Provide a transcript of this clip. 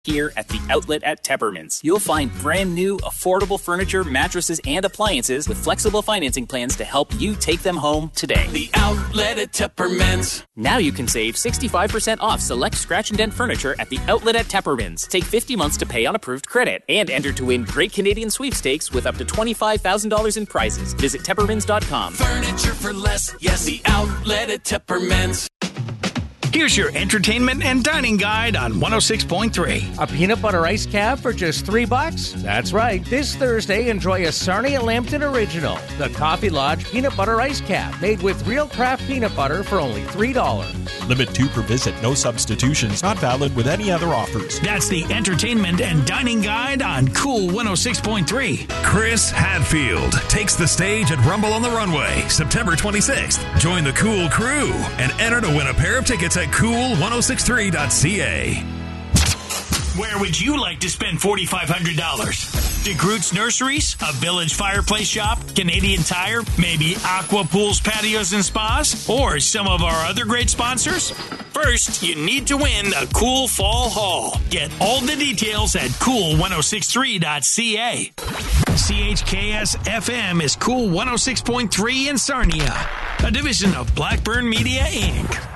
Here at the Outlet at Tepperman's, you'll find brand new, affordable furniture, mattresses, and appliances with flexible financing plans to help you take them home today. The Outlet at Tepperman's. Now you can save 65% off select scratch and dent furniture at the Outlet at Tepperman's. Take 50 months to pay on approved credit and enter to win Great Canadian Sweepstakes with up to $25,000 in prizes. Visit Teppermans.com. Furniture for less. Yes, the Outlet at Tepperman's. Here's your entertainment and dining guide on 106.3. A peanut butter ice cap for just $3? That's right. This Thursday, enjoy a Sarnia Lambton original, the Coffee Lodge Peanut Butter Ice Cap, made with real craft peanut butter for only $3. Limit 2 per visit, no substitutions, not valid with any other offers. That's the entertainment and dining guide on Cool 106.3. Chris Hadfield takes the stage at Rumble on the Runway, September 26th. Join the Cool crew and enter to win a pair of tickets at cool1063.ca. Where would you like to spend $4,500? DeGroote's Nurseries, a Village Fireplace Shop, Canadian Tire, maybe Aqua Pools, Patios, and Spas, or some of our other great sponsors? First, you need to win a cool fall haul. Get all the details at cool1063.ca. CHKS FM is Cool 106.3 in Sarnia, a division of Blackburn Media, Inc.